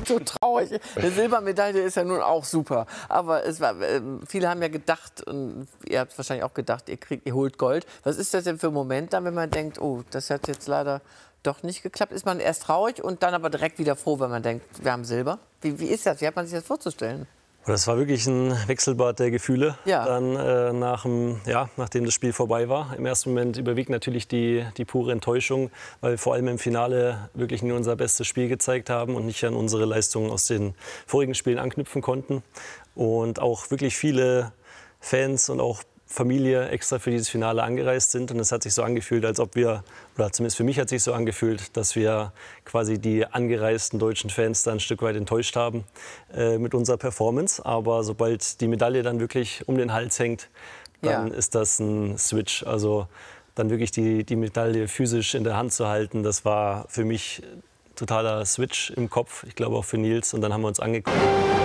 So traurig. Eine Silbermedaille ist ja nun auch super. Aber es war, viele haben ja gedacht, und ihr habt wahrscheinlich auch gedacht, ihr holt Gold. Was ist das denn für ein Moment dann, wenn man denkt, oh, das hat jetzt leider doch nicht geklappt? Ist man erst traurig und dann aber direkt wieder froh, wenn man denkt, wir haben Silber? Wie ist das? Wie hat man sich das vorzustellen? Das war wirklich ein Wechselbad der Gefühle. Ja. Dann nachdem das Spiel vorbei war. Im ersten Moment überwiegt natürlich die pure Enttäuschung, weil wir vor allem im Finale wirklich nur unser bestes Spiel gezeigt haben und nicht an unsere Leistungen aus den vorigen Spielen anknüpfen konnten. Und auch wirklich viele Fans und auch Familie extra für dieses Finale angereist sind. Und es hat sich so angefühlt, als ob wir, oder zumindest für mich hat sich so angefühlt, dass wir quasi die angereisten deutschen Fans da ein Stück weit enttäuscht haben mit unserer Performance. Aber sobald die Medaille dann wirklich um den Hals hängt, dann ist das ein Switch. Also dann wirklich die Medaille physisch in der Hand zu halten, das war für mich totaler Switch im Kopf. Ich glaube auch für Nils. Und dann haben wir uns angeguckt.